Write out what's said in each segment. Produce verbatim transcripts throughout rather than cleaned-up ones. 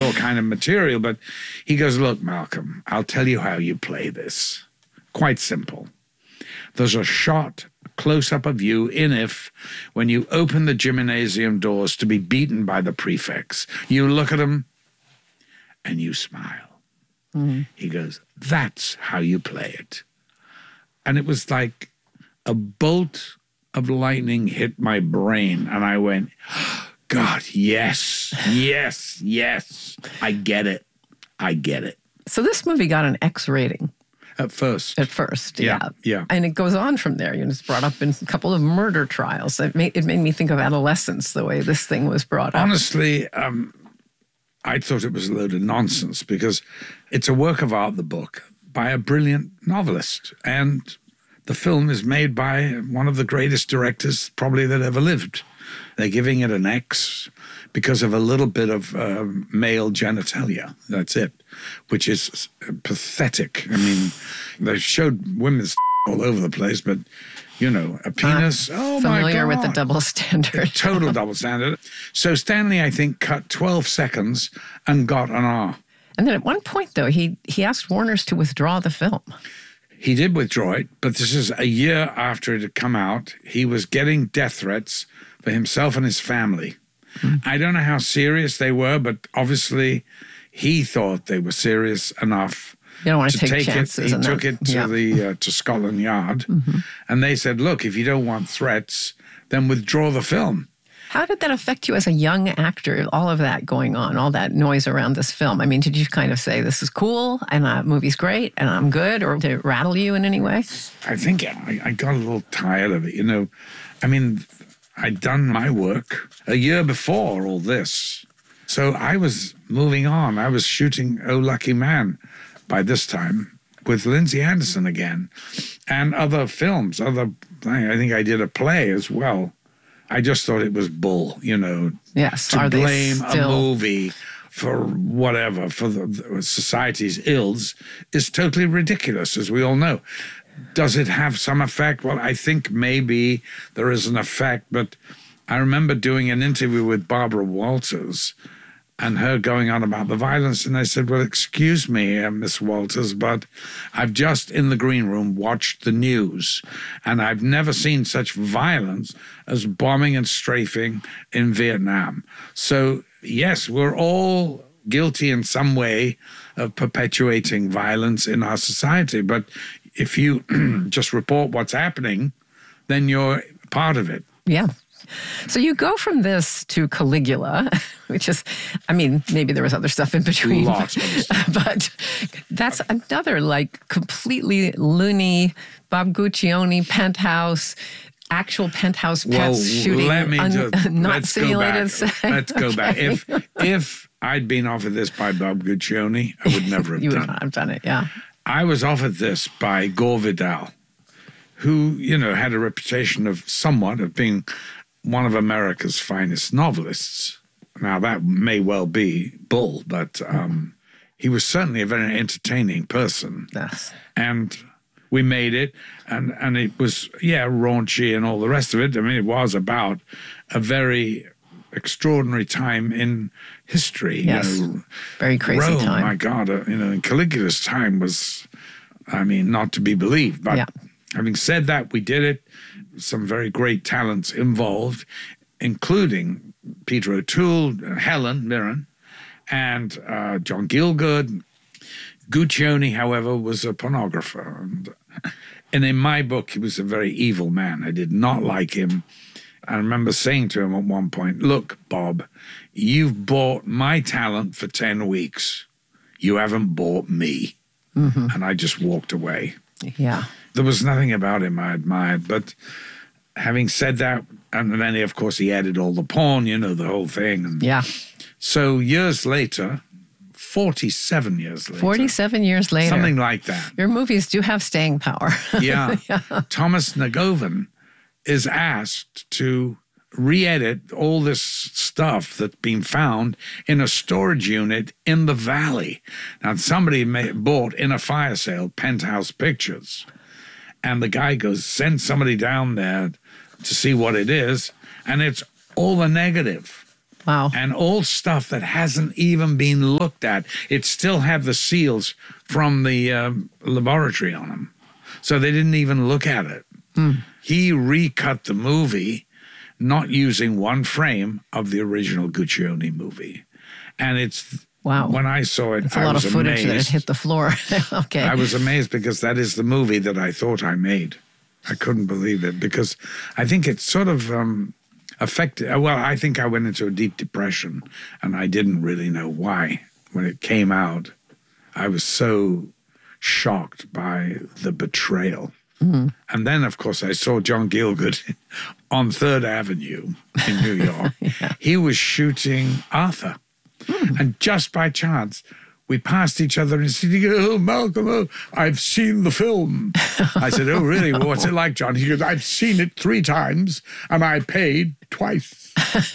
hardcore kind of material. But he goes, look, Malcolm, I'll tell you how you play this. Quite simple. There's a shot, close-up of you in If when you open the gymnasium doors to be beaten by the prefects. You look at them and you smile. Mm-hmm. He goes, that's how you play it. And it was like a bolt of lightning hit my brain, and I went, God, yes, yes, yes. I get it. I get it. So this movie got an X rating. At first. At first, yeah. Yeah, yeah. And it goes on from there. You know, it's brought up in a couple of murder trials. It made, it made me think of adolescence, the way this thing was brought up. Honestly, um, I thought it was a load of nonsense because it's a work of art, the book, by a brilliant novelist. And the film is made by one of the greatest directors probably that ever lived. They're giving it an X because of a little bit of uh, male genitalia. That's it, which is pathetic. I mean, they showed women's all over the place, but, you know, a penis, uh, oh my God. Familiar with the double standard. Total double standard. So Stanley, I think, cut twelve seconds and got an R. And then at one point, though, he, he asked Warner's to withdraw the film. He did withdraw it, but this is a year after it had come out. He was getting death threats for himself and his family. Mm. I don't know how serious they were, but obviously he thought they were serious enough you don't want to to take, take chances. it. He took that. it to yeah. the uh, to Scotland Yard, mm-hmm. and they said, "Look, if you don't want threats, then withdraw the film." How did that affect you as a young actor, all of that going on, all that noise around this film? I mean, did you kind of say, this is cool, and the movie's great, and I'm good, or did it rattle you in any way? I think I, I got a little tired of it, you know. I mean, I'd done my work a year before all this. So I was moving on. I was shooting Oh Lucky Man by this time with Lindsay Anderson again, and other films, other, I think I did a play as well. I just thought it was bull, you know, yes. to Are blame still... a movie for whatever, for the, the society's ills is totally ridiculous, as we all know. Does it have some effect? Well, I think maybe there is an effect, but I remember doing an interview with Barbara Walters and her going on about the violence, and I said, well, excuse me, uh, Miss Walters, but I've just in the green room watched the news, and I've never seen such violence as bombing and strafing in Vietnam. So, yes, we're all guilty in some way of perpetuating violence in our society, but if you just report what's happening, then you're part of it. Yeah. So you go from this to Caligula, which is, I mean, maybe there was other stuff in between. Lots of stuff. But that's another, like, completely loony Bob Guccione penthouse, actual penthouse pets well, shooting. Let me un, just, not let's simulated go back. sex. Let's go okay. back. If if I'd been offered this by Bob Guccione, I would never have you done would not it. have done it, yeah. I was offered this by Gore Vidal, who, you know, had a reputation of somewhat of being one of America's finest novelists. Now, that may well be bull, but um, he was certainly a very entertaining person. Yes. And we made it, and, and it was, yeah, raunchy and all the rest of it. I mean, it was about a very extraordinary time in history. Yes, you know, very crazy Rome, time. my God, uh, you know, Caligula's time was, I mean, not to be believed. But yeah. having said that, we did it. Some very great talents involved, including Peter O'Toole, Helen Mirren, and uh, John Gielgud. Guccione, however, was a pornographer. And, and in my book, he was a very evil man. I did not like him. I remember saying to him at one point, look, Bob, you've bought my talent for ten weeks. You haven't bought me. Mm-hmm. And I just walked away. Yeah. There was nothing about him I admired, but having said that, and then, he, of course, he added all the porn, you know, the whole thing. And yeah. So years later, forty-seven years later. forty-seven years later. Something like that. Your movies do have staying power. Yeah. yeah. Thomas Nagovan is asked to re-edit all this stuff that's been found in a storage unit in the valley. Now, somebody may, bought in a fire sale Penthouse Pictures, and the guy goes, send somebody down there to see what it is, and it's all the negative. Wow. And all stuff that hasn't even been looked at. It still had the seals from the um, laboratory on them. So they didn't even look at it. Mm. He recut the movie not using one frame of the original Guccione movie. And it's, wow. when I saw it, it's a I lot was of footage amazed. that had hit the floor. Okay. I was amazed because that is the movie that I thought I made. I couldn't believe it because I think it sort of um, affected, well, I think I went into a deep depression and I didn't really know why. When it came out, I was so shocked by the betrayal. Mm-hmm. And then, of course, I saw John Gielgud on Third Avenue in New York. Yeah. He was shooting Arthur. Mm. And just by chance, we passed each other and he said, oh, Malcolm, oh, I've seen the film. I said, oh, really? Well, what's it like, John? He goes, I've seen it three times and I paid twice.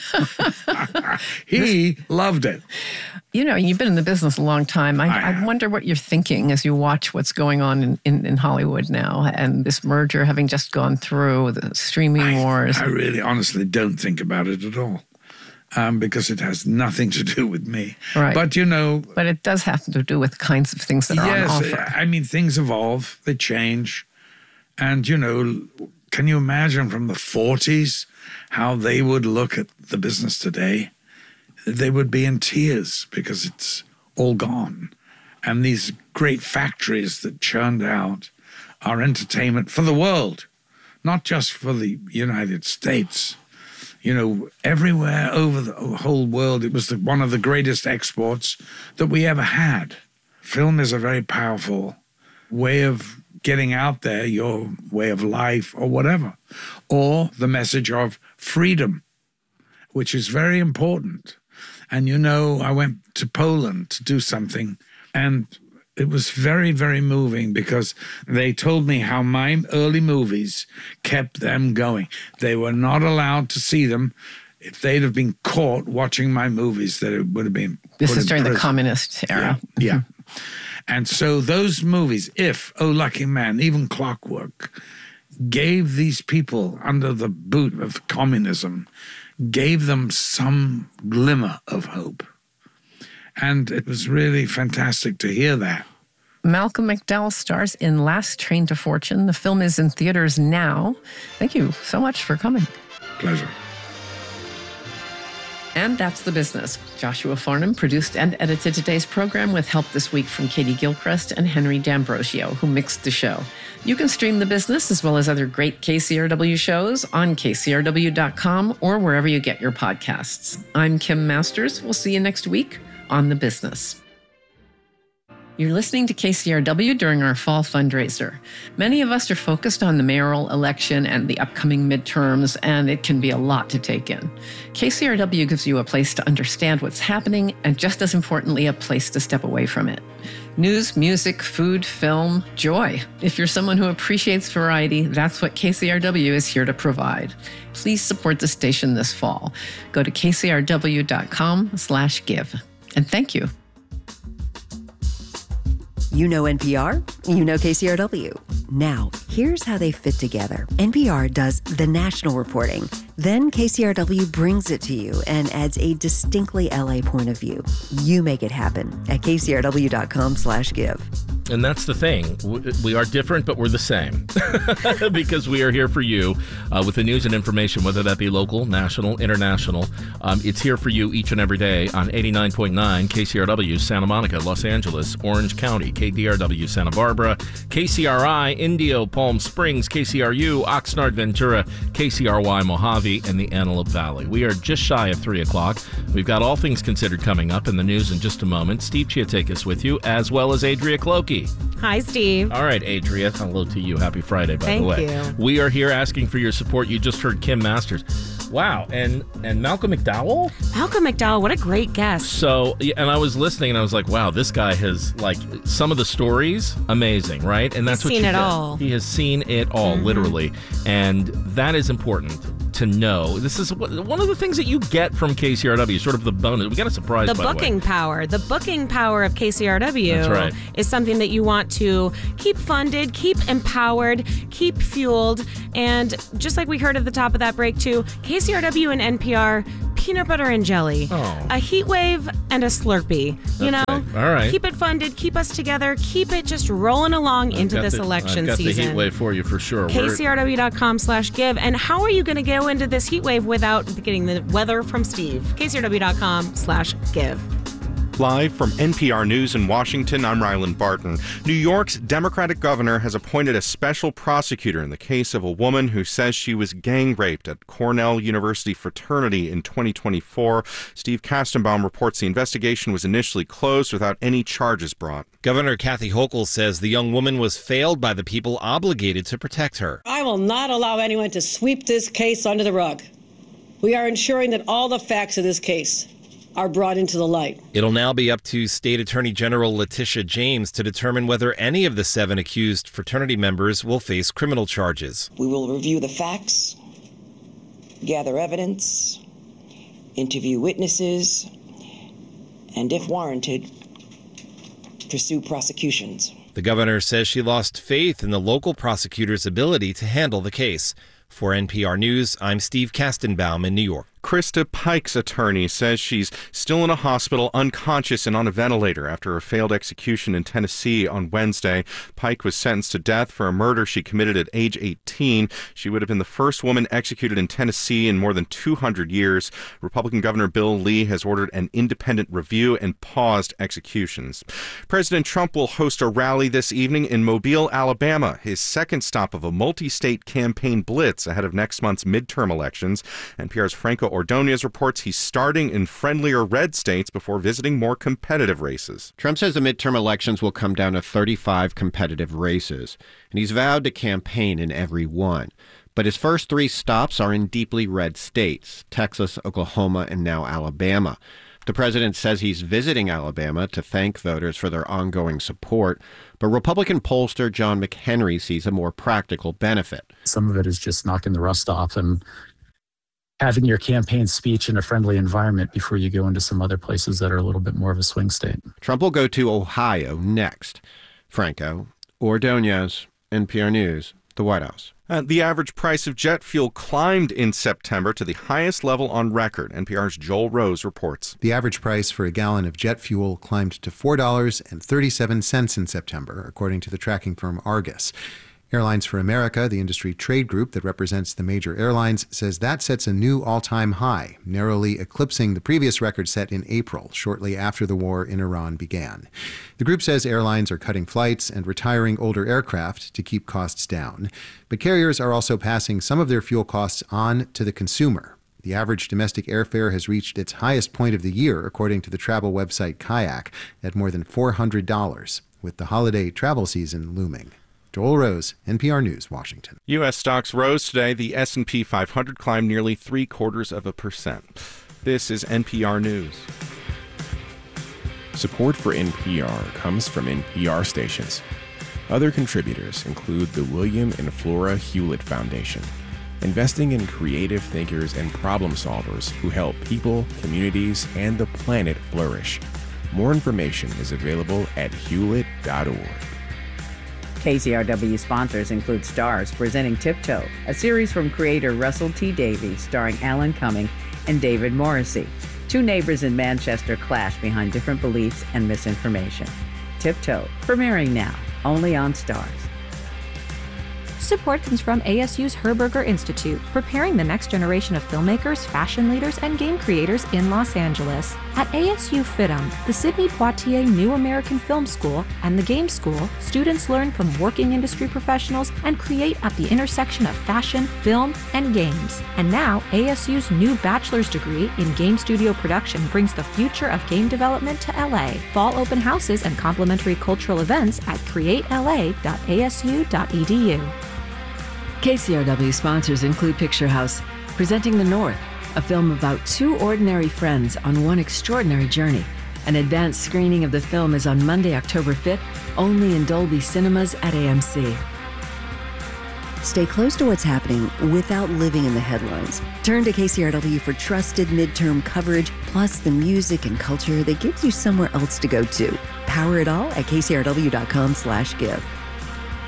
He loved it. You know, you've been in the business a long time. I, I, I wonder what you're thinking as you watch what's going on in, in, in Hollywood now and this merger having just gone through, the streaming I, wars. I really honestly don't think about it at all. Um, because it has nothing to do with me. Right. But, you know... But it does have to do with the kinds of things that are yes, on offer. I mean, things evolve, they change. And, you know, can you imagine from the forties how they would look at the business today? They would be in tears because it's all gone. And these great factories that churned out our entertainment for the world, not just for the United States. You know, everywhere over the whole world, it was the, one of the greatest exports that we ever had. Film is a very powerful way of getting out there, your way of life or whatever, or the message of freedom, which is very important. And, you know, I went to Poland to do something, and it was very, very moving because they told me how my early movies kept them going. They were not allowed to see them. If they'd have been caught watching my movies, that it would have been This put is in during prison. the communist era. Yeah, yeah. And so those movies, If, Oh Lucky Man, even Clockwork, gave these people under the boot of communism, gave them some glimmer of hope. And it was really fantastic to hear that. Malcolm McDowell stars in Last Train to Fortune. The film is in theaters now. Thank you so much for coming. Pleasure. And that's The Business. Joshua Farnham produced and edited today's program with help this week from Katie Gilchrist and Henry D'Ambrosio, who mixed the show. You can stream The Business as well as other great K C R W shows on K C R W dot com or wherever you get your podcasts. I'm Kim Masters. We'll see you next week on The Business. You're listening to K C R W during our fall fundraiser. Many of us are focused on the mayoral election and the upcoming midterms, and it can be a lot to take in. K C R W gives you a place to understand what's happening and, just as importantly, a place to step away from it. News, music, food, film, joy. If you're someone who appreciates variety, that's what K C R W is here to provide. Please support the station this fall. Go to K C R W dot com slash give. And thank you. You know N P R, you know K C R W. Now, here's how they fit together. N P R does the national reporting. Then K C R W brings it to you and adds a distinctly L A point of view. You make it happen at K C R W dot com slash give. And that's the thing. We are different, but we're the same. Because we are here for you uh, with the news and information, whether that be local, national, international. Um, it's here for you each and every day on eighty-nine point nine K C R W, Santa Monica, Los Angeles, Orange County, K D R W, Santa Barbara, K C R I, Indio, Palm Springs, K C R U, Oxnard, Ventura, K C R Y, Mojave, and the Antelope Valley. We are just shy of three o'clock. We've got All Things Considered coming up in the news in just a moment. Steve Chiatakis with you, as well as Adria Clokey. Hi, Steve. All right, Adria. Hello to you. Happy Friday, by Thank the way. you. We are here asking for your support. You just heard Kim Masters. Wow. And and Malcolm McDowell? Malcolm McDowell, what a great guest. So, and I was listening and I was like, wow, this guy has, like, some of the stories, amazing, right? And that's He's what seen you it get. all. He has seen it all, Mm-hmm. literally. And that is important to know. This is one of the things that you get from K C R W, sort of the bonus. We got a surprise, The by booking the way. power. The booking power of K C R W That's right. is something that you want to keep funded, keep empowered, keep fueled. And just like we heard at the top of that break, too, K C R W and N P R peanut butter and jelly, Oh. a heat wave, and a Slurpee. You know, All right. keep it funded, keep us together, keep it just rolling along into Got this the- election I've got season. the heat wave for you for sure. K We're- C R W dot com slash give. And how are you going to go into this heat wave without getting the weather from Steve? K C R W dot com slash give. Live from N P R News in Washington, I'm Ryland Barton. New York's Democratic governor has appointed a special prosecutor in the case of a woman who says she was gang raped at Cornell University fraternity in twenty twenty-four. Steve Kastenbaum reports the investigation was initially closed without any charges brought. Governor Kathy Hochul says the young woman was failed by the people obligated to protect her. I will not allow anyone to sweep this case under the rug. We are ensuring that all the facts of this case are brought into the light. It'll now be up to State Attorney General Letitia James to determine whether any of the seven accused fraternity members will face criminal charges. We will review the facts, gather evidence, interview witnesses, and if warranted, pursue prosecutions. The governor says she lost faith in the local prosecutor's ability to handle the case. For N P R News, I'm Steve Kastenbaum in New York. Krista Pike's attorney says she's still in a hospital, unconscious and on a ventilator after a failed execution in Tennessee on Wednesday. Pike was sentenced to death for a murder she committed at age eighteen. She would have been the first woman executed in Tennessee in more than two hundred years. Republican Governor Bill Lee has ordered an independent review and paused executions. President Trump will host a rally this evening in Mobile, Alabama, his second stop of a multi-state campaign blitz ahead of next month's midterm elections. N P R's Franco Ordonez reports he's starting in friendlier red states before visiting more competitive races. Trump says the midterm elections will come down to thirty-five competitive races, and he's vowed to campaign in every one. But his first three stops are in deeply red states, Texas, Oklahoma, and now Alabama. The president says he's visiting Alabama to thank voters for their ongoing support, but Republican pollster John McHenry sees a more practical benefit. Some of it is just knocking the rust off and having your campaign speech in a friendly environment before you go into some other places that are a little bit more of a swing state. Trump will go to Ohio next. Franco Ordonez, N P R News, the White House. Uh, the average price of jet fuel climbed in September to the highest level on record. N P R's Joel Rose reports. The average price for a gallon of jet fuel climbed to four dollars and thirty-seven cents in September, according to the tracking firm Argus. Airlines for America, the industry trade group that represents the major airlines, says that sets a new all-time high, narrowly eclipsing the previous record set in April, shortly after the war in Iran began. The group says airlines are cutting flights and retiring older aircraft to keep costs down. But carriers are also passing some of their fuel costs on to the consumer. The average domestic airfare has reached its highest point of the year, according to the travel website Kayak, at more than four hundred dollars, with the holiday travel season looming. Joel Rose, N P R News, Washington. U S stocks rose today. The S and P five hundred climbed nearly three quarters of a percent. This is N P R News. Support for N P R comes from N P R stations. Other contributors include the William and Flora Hewlett Foundation, investing in creative thinkers and problem solvers who help people, communities, and the planet flourish. More information is available at hewlett dot org. K C R W sponsors include Stars presenting Tiptoe, a series from creator Russell T. Davies starring Alan Cumming and David Morrissey. Two neighbors in Manchester clash behind different beliefs and misinformation. Tiptoe, premiering now, only on Stars. Support comes from A S U's Herberger Institute, preparing the next generation of filmmakers, fashion leaders, and game creators in Los Angeles. At A S U FITM, the Sidney Poitier New American Film School and the Game School, students learn from working industry professionals and create at the intersection of fashion, film, and games. And now, A S U's new bachelor's degree in game studio production brings the future of game development to L A. Fall open houses and complimentary cultural events at create L A dot A S U dot E D U. K C R W sponsors include Picture House, presenting The North, a film about two ordinary friends on one extraordinary journey. An advanced screening of the film is on Monday, October fifth, only in Dolby Cinemas at A M C. Stay close to what's happening without living in the headlines. Turn to K C R W for trusted midterm coverage, plus the music and culture that gives you somewhere else to go to. Power it all at K C R W dot com slash give.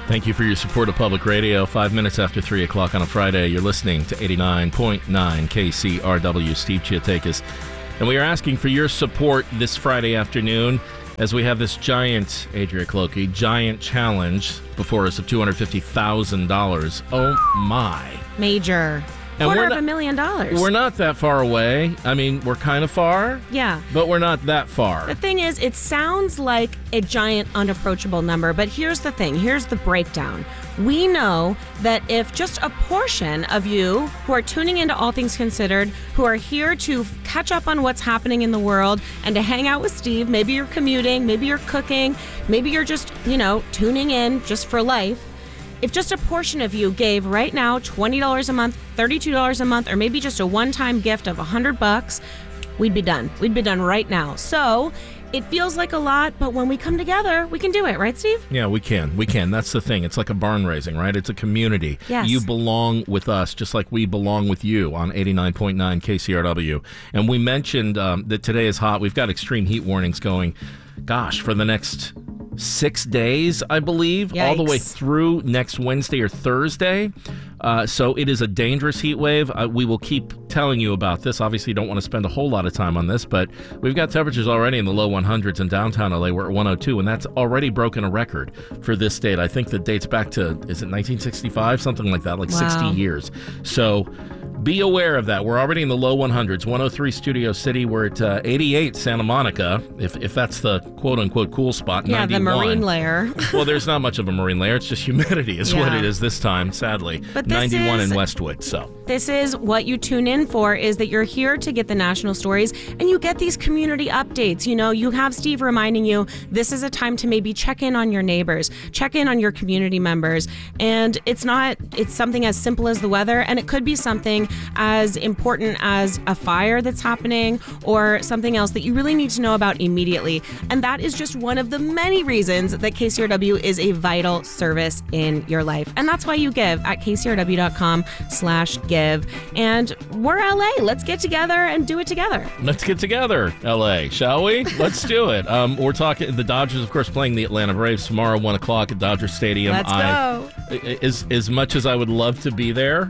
Thank you for your support of Public Radio. Five minutes after three o'clock on a Friday, you're listening to eighty-nine point nine K C R W. Steve Chiatakis. And we are asking for your support this Friday afternoon as we have this giant, Adria Clokey, giant challenge before us of two hundred fifty thousand dollars. Oh, my. Major. And Quarter we're of not- a million dollars. We're not that far away. I mean, we're kind of far, Yeah. but we're not that far. The thing is, it sounds like a giant, unapproachable number, but here's the thing. Here's the breakdown. We know that if just a portion of you who are tuning into All Things Considered, who are here to catch up on what's happening in the world and to hang out with Steve, maybe you're commuting, maybe you're cooking, maybe you're just, you know, tuning in just for life. If just a portion of you gave right now twenty dollars a month, thirty-two dollars a month, or maybe just a one-time gift of one hundred bucks, we'd be done. We'd be done right now. So it feels like a lot, but when we come together, we can do it. Right, Steve? Yeah, we can. We can. That's the thing. It's like a barn raising, right? It's a community. Yes. You belong with us just like we belong with you on eighty-nine point nine K C R W. And we mentioned um, that today is hot. We've got extreme heat warnings going, gosh, for the next six days, I believe, all the way Yikes. through next Wednesday or Thursday. Uh, so it is a dangerous heat wave. Uh, we will keep telling you about this. Obviously, don't want to spend a whole lot of time on this, but we've got temperatures already in the low hundreds in downtown L A. We're at one oh two, and that's already broken a record for this date. I think that dates back to, is it nineteen sixty-five? Something like that, like Wow. sixty years. So be aware of that. We're already in the low hundreds. one oh three Studio City. We're at uh, eighty-eight Santa Monica, if if that's the quote-unquote cool spot. Yeah, ninety-one. the marine layer. Well, there's not much of a marine layer. It's just humidity is what Yeah. it is this time, sadly. But this ninety-one is- in Westwood, so. This is what you tune in for, is that you're here to get the national stories and you get these community updates. You know, you have Steve reminding you this is a time to maybe check in on your neighbors, check in on your community members. And it's not, it's something as simple as the weather, and it could be something as important as a fire that's happening or something else that you really need to know about immediately. And that is just one of the many reasons that K C R W is a vital service in your life. And that's why you give at K C R W dot com slash give. And we're L A. Let's get together and do it together. Let's get together, L A, shall we? Let's do it. Um, we're talking, the Dodgers, of course, playing the Atlanta Braves tomorrow, one o'clock at Dodger Stadium. Let's I, go. As, as much as I would love to be there,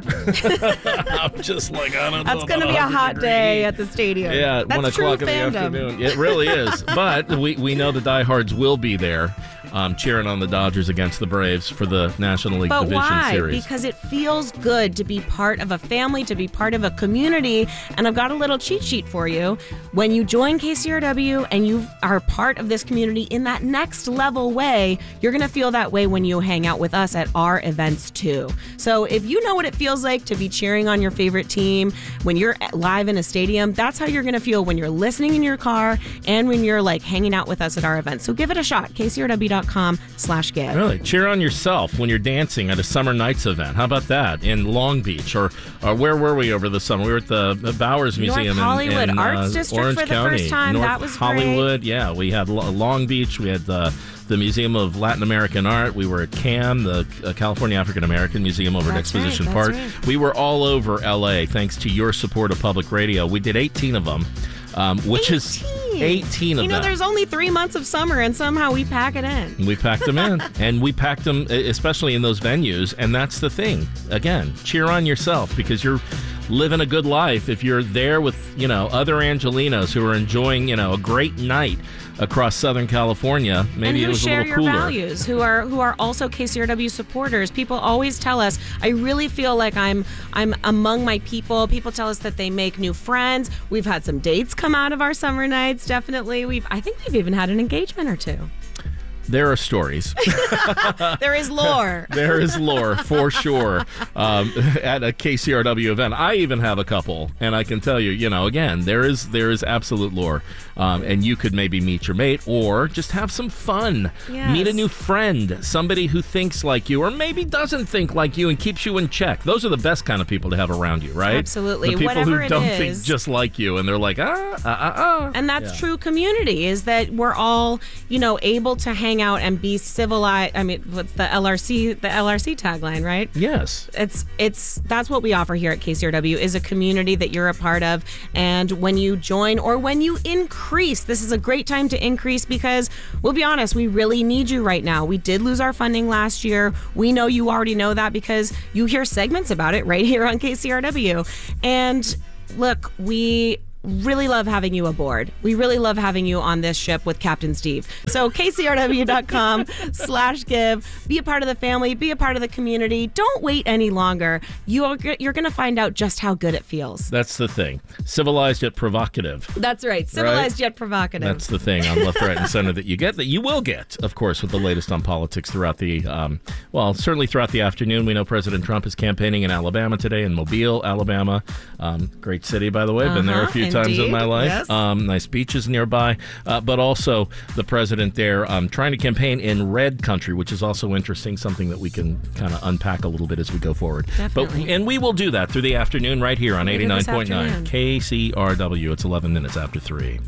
I'm just like, I don't know. That's going to about be a one hundred hot degree day heat. at the stadium. Yeah, at That's one true o'clock in the fandom. afternoon. It really is. But we, we know the diehards will be there um, cheering on the Dodgers against the Braves for the National League But Division why? Series. Because it feels good to be part of a family, to be part of a community. And I've got a little cheat sheet for you. When you join K C R W and you are part of this community in that next level way, you're going to feel that way when you hang out with us at our events too. So if you know what it feels like to be cheering on your favorite team when you're live in a stadium, that's how you're going to feel when you're listening in your car and when you're like hanging out with us at our events. So give it a shot. K C R W dot com slash give. Really, cheer on yourself when you're dancing at a Summer Nights event. How about that in Long Beach, or, or where were we over the summer? We were at the, the Bowers North Museum in, Hollywood in Arts uh, District Orange for the County. first time. North That was great. Hollywood. Yeah, we had Lo- Long Beach. We had the the Museum of Latin American Art. We were at C A M, the uh, California African American Museum over That's at Exposition right, Park. that's right. We were all over L A thanks to your support of public radio. We did eighteen of them, um, which is eighteen of You know, them. there's only three months of summer, and somehow we pack it in. We packed them in, and we packed them, especially in those venues. And that's the thing. Again, cheer on yourself because you're living a good life if you're there with, you know, other Angelinos who are enjoying, you know, a great night across Southern California. Maybe and it who was a share little your cooler. values, who are who are also K C R W supporters. People always tell us, I really feel like I'm I'm among my people. People tell us that they make new friends. We've had some dates come out of our summer nights. Definitely, we've I think we've even had an engagement or two. There are stories. There is lore. There is lore for sure um, at a K C R W event. I even have a couple, and I can tell you, you know, again, there is there is absolute lore, um, and you could maybe meet your mate or just have some fun. Yes. Meet a new friend, somebody who thinks like you or maybe doesn't think like you and keeps you in check. Those are the best kind of people to have around you, right? Absolutely. The people Whatever who it don't is. think just like you, and they're like, ah, ah, ah, ah. And that's Yeah. true community, is that we're all, you know, able to hang hang out and be civilized. I mean, what's the L R C, the L R C tagline, right? Yes. It's, it's, that's what we offer here at K C R W, is a community that you're a part of. And when you join or when you increase, this is a great time to increase, because we'll be honest, we really need you right now. We did lose our funding last year. We know you already know that because you hear segments about it right here on K C R W. And look, we really love having you aboard. We really love having you on this ship with Captain Steve. So K C R W dot com slash give. Be a part of the family. Be a part of the community. Don't wait any longer. You are, you're going to find out just how good it feels. That's the thing. Civilized yet provocative. That's right. Civilized right? yet provocative. That's the thing on left, right, and center that you get, that you will get, of course, with the latest on politics throughout the, um, well, certainly throughout the afternoon. We know President Trump is campaigning in Alabama today, in Mobile, Alabama. Um, great city, by the way. Been there a few Uh-huh, times in my life. Yes. Um, nice beaches nearby. Uh, but also the president there um, trying to campaign in red country, which is also interesting, something that we can kind of unpack a little bit as we go forward. Definitely. But, and we will do that through the afternoon right here on Later eighty-nine this point nine afternoon. K C R W. It's eleven minutes after three.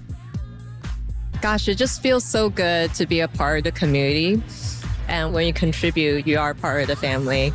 Gosh, it just feels so good to be a part of the community. And when you contribute, you are part of the family.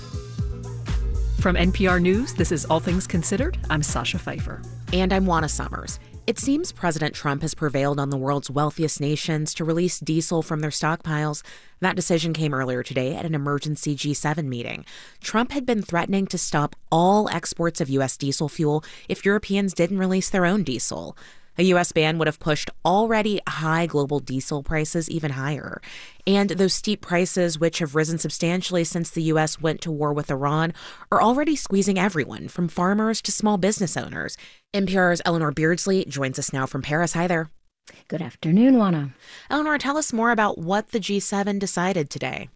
From N P R News, this is All Things Considered. I'm Sasha Pfeiffer. And I'm Juana Summers. It seems President Trump has prevailed on the world's wealthiest nations to release diesel from their stockpiles. That decision came earlier today at an emergency G seven meeting. Trump had been threatening to stop all exports of U S diesel fuel if Europeans didn't release their own diesel. A U S ban would have pushed already high global diesel prices even higher. And those steep prices, which have risen substantially since the U S went to war with Iran, are already squeezing everyone, from farmers to small business owners. N P R's Eleanor Beardsley joins us now from Paris. Hi there. Good afternoon, Juana. Eleanor, tell us more about what the G seven decided today.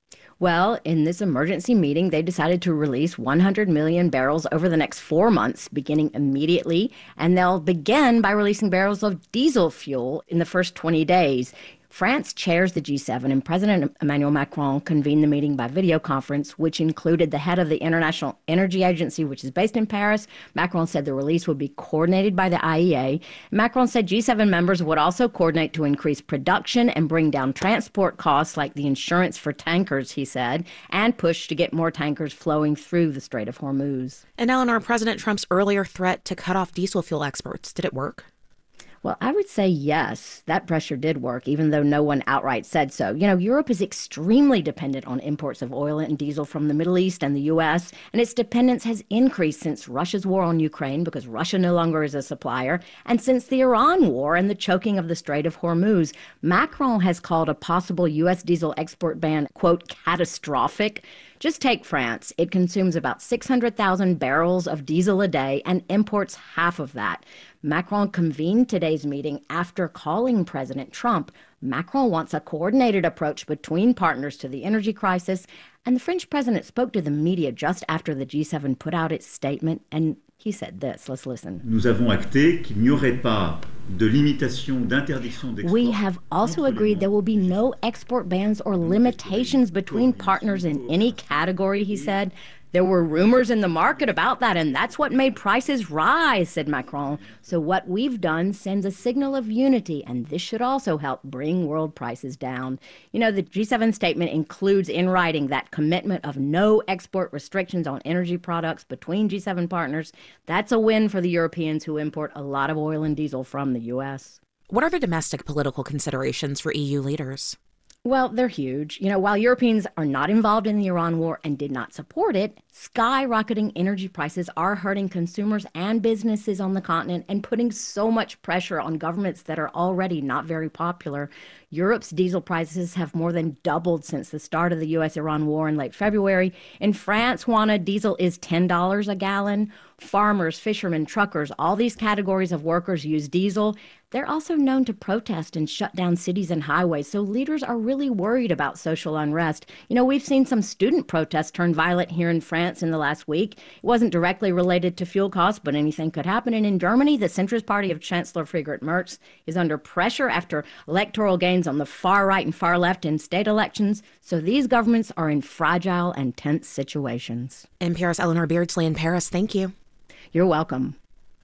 Well, in this emergency meeting, they decided to release one hundred million barrels over the next four months, beginning immediately. And they'll begin by releasing barrels of diesel fuel in the first twenty days. France chairs the G seven, and President Emmanuel Macron convened the meeting by video conference, which included the head of the International Energy Agency, which is based in Paris. Macron said the release would be coordinated by the I E A. Macron said G seven members would also coordinate to increase production and bring down transport costs, like the insurance for tankers, he said, and push to get more tankers flowing through the Strait of Hormuz. And Eleanor, President Trump's earlier threat to cut off diesel fuel exports, did it work? Well, I would say yes, that pressure did work, even though no one outright said so. You know, Europe is extremely dependent on imports of oil and diesel from the Middle East and the U S, and its dependence has increased since Russia's war on Ukraine, because Russia no longer is a supplier, and since the Iran war and the choking of the Strait of Hormuz. Macron has called a possible U S diesel export ban, quote, catastrophic. Just take France. It consumes about six hundred thousand barrels of diesel a day and imports half of that. Macron convened today's meeting after calling President Trump. Macron wants a coordinated approach between partners to the energy crisis, and the French president spoke to the media just after the G seven put out its statement, and he said this. Let's listen. Nous avons acté qu'il n'y aurait pas de limitation d'interdiction d'export. We have also agreed there will be no export bans or limitations between partners in any category, he said. There were rumors in the market about that, and that's what made prices rise, said Macron. So what we've done sends a signal of unity, and this should also help bring world prices down. You know, the G seven statement includes in writing that commitment of no export restrictions on energy products between G seven partners. That's a win for the Europeans, who import a lot of oil and diesel from the U S. What are the domestic political considerations for E U leaders? Well, they're huge. You know, while Europeans are not involved in the Iran war and did not support it, skyrocketing energy prices are hurting consumers and businesses on the continent and putting so much pressure on governments that are already not very popular. Europe's diesel prices have more than doubled since the start of the U S Iran war in late February. In France, Juana, diesel is ten dollars a gallon. Farmers, fishermen, truckers, all these categories of workers use diesel. They're also known to protest and shut down cities and highways, so leaders are really worried about social unrest. You know, we've seen some student protests turn violent here in France in the last week. It wasn't directly related to fuel costs, but anything could happen. And in Germany, the centrist party of Chancellor Friedrich Merz is under pressure after electoral gains on the far right and far left in state elections. So these governments are in fragile and tense situations. N P R's Eleanor Beardsley in Paris, thank you. You're welcome.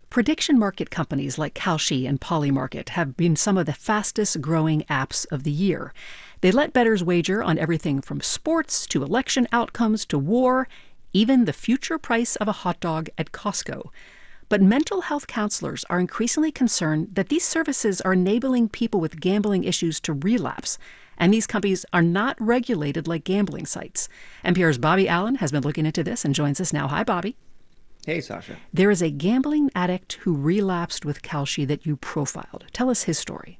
Prediction market companies like Kalshi and Polymarket have been some of the fastest growing apps of the year. They let bettors wager on everything from sports to election outcomes to war, even the future price of a hot dog at Costco. But mental health counselors are increasingly concerned that these services are enabling people with gambling issues to relapse, and these companies are not regulated like gambling sites. N P R's Bobby Allen has been looking into this and joins us now. Hi, Bobby. Hey, Sasha. There is a gambling addict who relapsed with Kalshi that you profiled. Tell us his story.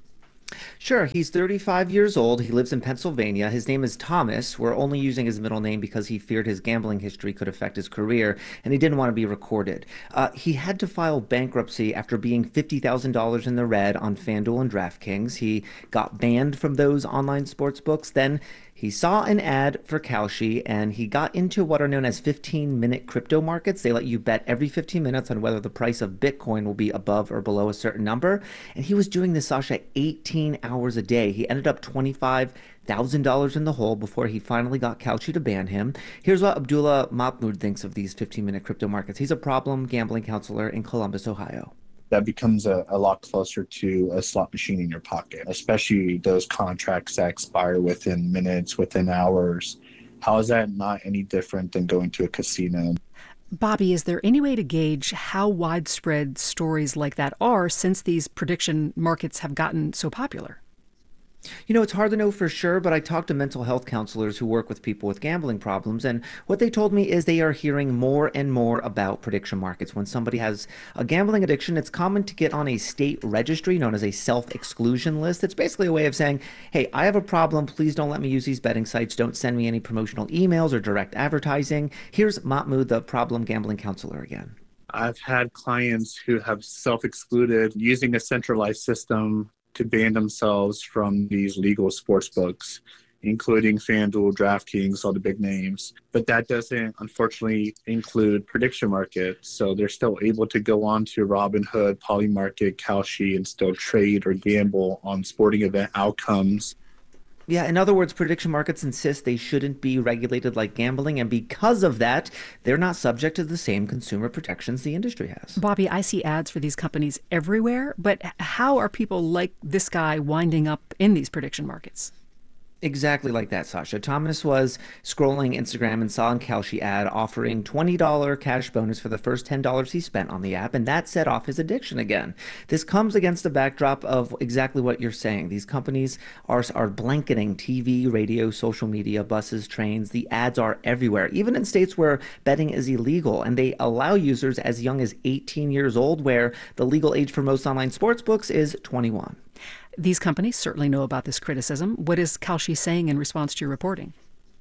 Sure. He's thirty-five years old. He lives in Pennsylvania. His name is Thomas. We're only using his middle name because he feared his gambling history could affect his career, and he didn't want to be recorded. Uh, he had to file bankruptcy after being fifty thousand dollars in the red on FanDuel and DraftKings. He got banned from those online sports books. Then he saw an ad for Kalshi, and he got into what are known as fifteen-minute crypto markets. They let you bet every fifteen minutes on whether the price of Bitcoin will be above or below a certain number. And he was doing this, Sasha, eighteen hours a day. He ended up twenty-five thousand dollars in the hole before he finally got Kalshi to ban him. Here's what Abdullah Mahmoud thinks of these fifteen-minute crypto markets. He's a problem gambling counselor in Columbus, Ohio. That becomes a, a lot closer to a slot machine in your pocket, especially those contracts that expire within minutes, within hours. How is that not any different than going to a casino? Bobby, is there any way to gauge how widespread stories like that are since these prediction markets have gotten so popular? You know, it's hard to know for sure, but I talked to mental health counselors who work with people with gambling problems, and what they told me is they are hearing more and more about prediction markets. When somebody has a gambling addiction, it's common to get on a state registry known as a self-exclusion list. It's basically a way of saying, hey, I have a problem. Please don't let me use these betting sites. Don't send me any promotional emails or direct advertising. Here's Mahmoud, the problem gambling counselor again. I've had clients who have self-excluded using a centralized system to ban themselves from these legal sports books, including FanDuel, DraftKings, all the big names. But that doesn't, unfortunately, include prediction markets. So they're still able to go on to Robinhood, Polymarket, Kalshi, and still trade or gamble on sporting event outcomes. Yeah, in other words, prediction markets insist they shouldn't be regulated like gambling, and because of that, they're not subject to the same consumer protections the industry has. Bobby, I see ads for these companies everywhere, but how are people like this guy winding up in these prediction markets? Exactly like that, Sasha. Thomas was scrolling Instagram and saw a Kalshi ad offering twenty dollars cash bonus for the first ten dollars he spent on the app, and that set off his addiction again. This comes against the backdrop of exactly what you're saying. These companies are, are blanketing T V, radio, social media, buses, trains. The ads are everywhere, even in states where betting is illegal, and they allow users as young as eighteen years old, where the legal age for most online sports books is twenty-one. These companies certainly know about this criticism. What is Kalshi saying in response to your reporting?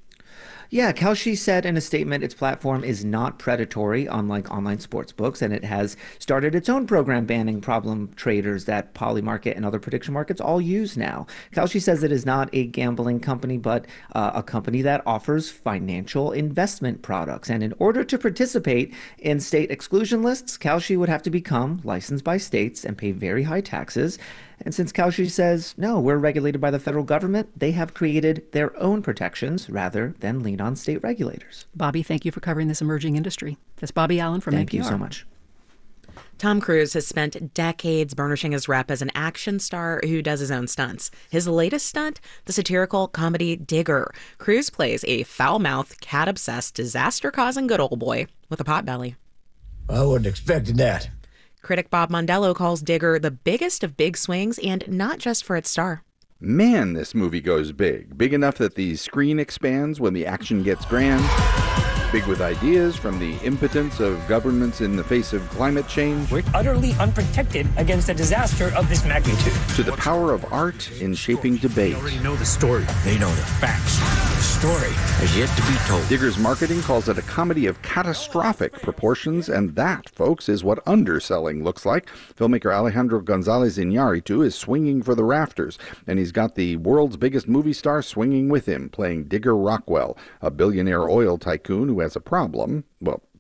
Yeah, Kalshi said in a statement its platform is not predatory, unlike online sports books, and it has started its own program banning problem traders that Polymarket and other prediction markets all use now. Kalshi says it is not a gambling company, but uh, a company that offers financial investment products. And in order to participate in state exclusion lists, Kalshi would have to become licensed by states and pay very high taxes. And since Kalshi says, no, we're regulated by the federal government, they have created their own protections rather than lean on state regulators. Bobby, thank you for covering this emerging industry. That's Bobby Allen from N P R. N P R. Thank you so much. Tom Cruise has spent decades burnishing his rep as an action star who does his own stunts. His latest stunt, the satirical comedy Digger. Cruise plays a foul-mouthed, cat-obsessed, disaster-causing good old boy with a potbelly. I wasn't expecting that. Critic Bob Mondello calls Digger the biggest of big swings, and not just for its star. Man, this movie goes big. Big enough that the screen expands when the action gets grand. Big with ideas from the impotence of governments in the face of climate change. We're utterly unprotected against a disaster of this magnitude. To the power of art in shaping debate. They already know the story. They know the facts. The story has yet to be told. Digger's marketing calls it a comedy of catastrophic proportions, and that, folks, is what underselling looks like. Filmmaker Alejandro Gonzalez Iñárritu is swinging for the rafters, and he's got the world's biggest movie star swinging with him, playing Digger Rockwell, a billionaire oil tycoon who has a problem, well,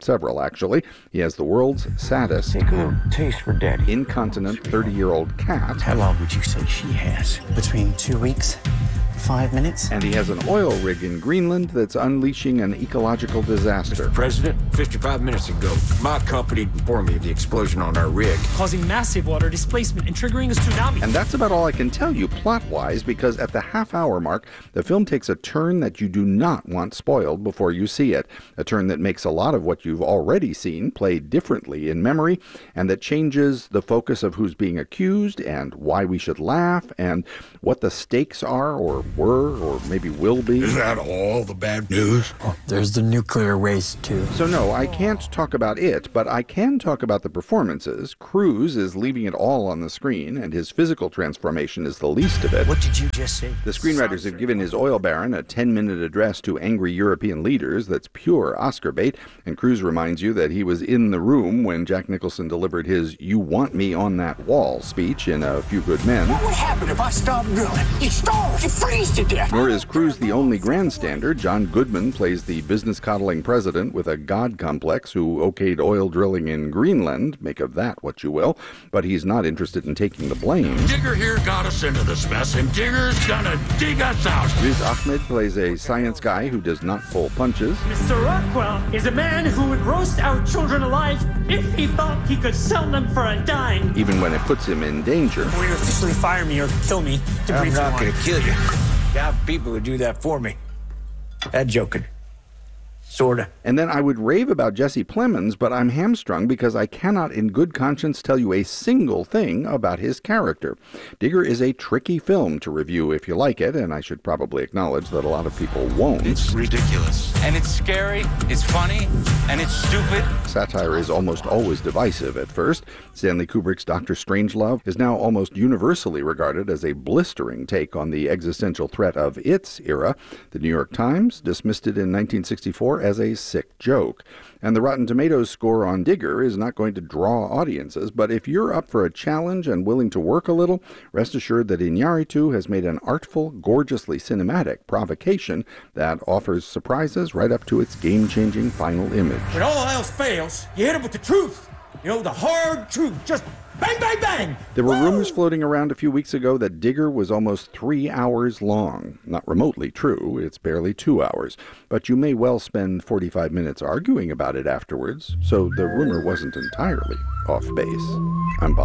several actually. He has the world's saddest, Take a little taste for daddy. incontinent thirty-year-old cat. How long would you say she has? Between two weeks, five minutes. And he has an oil rig in Greenland that's unleashing an ecological disaster. President, fifty-five minutes ago, my company informed me of the explosion on our rig. Causing massive water displacement and triggering a tsunami. And that's about all I can tell you plot-wise, because at the half-hour mark, the film takes a turn that you do not want spoiled before you see it. A turn that makes a lot of what you've already seen play differently in memory, and that changes the focus of who's being accused, and why we should laugh, and what the stakes are, or were, or maybe will be. Is that all the bad news? Oh, there's the nuclear waste, too. So no, I can't talk about it, but I can talk about the performances. Cruise is leaving it all on the screen, and his physical transformation is the least of it. What did you just say? The screenwriters have given his oil baron a ten-minute address to angry European leaders that's pure Oscar bait, and Cruise reminds you that he was in the room when Jack Nicholson delivered his "You want me on that wall" speech in A Few Good Men. What would happen if I stopped drilling? You starve, you freeze to death. Nor is Cruise the only grandstander. John Goodman plays the business-coddling president with a god complex who okayed oil drilling in Greenland. Make of that what you will. But he's not interested in taking the blame. Digger here got us into this mess, and Digger's gonna dig us out. Riz Ahmed plays a science guy who does not pull punches. Mister Rockwell is a man who would roast our children alive if he thought he could sell them for a dime. Even when it puts him in danger. Will you officially fire me or kill me to I'm breathe not for gonna one? kill you. Got people who do that for me. That joking. Sorta. And then I would rave about Jesse Plemons, but I'm hamstrung because I cannot in good conscience tell you a single thing about his character. Digger is a tricky film to review if you like it, and I should probably acknowledge that a lot of people won't. It's ridiculous. And it's scary, it's funny, and it's stupid. Satire is almost always divisive at first. Stanley Kubrick's Doctor Strangelove is now almost universally regarded as a blistering take on the existential threat of its era. The New York Times dismissed it in nineteen sixty-four as a sick joke. And the Rotten Tomatoes score on Digger is not going to draw audiences, but if you're up for a challenge and willing to work a little, rest assured that Iñárritu has made an artful, gorgeously cinematic provocation that offers surprises right up to its game-changing final image. When all else fails, you hit him with the truth. You know, the hard truth. Just bang, bang, bang. There were rumors floating around a few weeks ago that Digger was almost three hours long. Not remotely true, it's barely two hours. But you may well spend forty-five minutes arguing about it afterwards, so the rumor wasn't entirely off base. I'm Bob.